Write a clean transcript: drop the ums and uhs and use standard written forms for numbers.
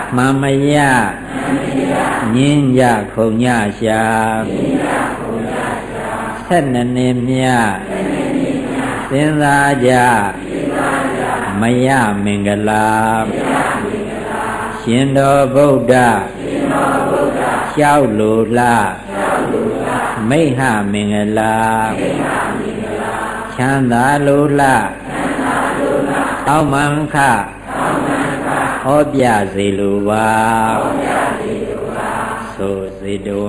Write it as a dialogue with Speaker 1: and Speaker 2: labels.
Speaker 1: မှန်မရငင်းကြခုံညရှာ12နှစ်မြတ်စဉ်းစားကြမယမင်္ဂလာရှင်တော်ဗုဒ္ဓလျှောက်လိုလားမိဟမင်္ဂလာချမ်းသာလိုလားအောက်မှန်ခဟောပြစေလိုပါဆိုစေတော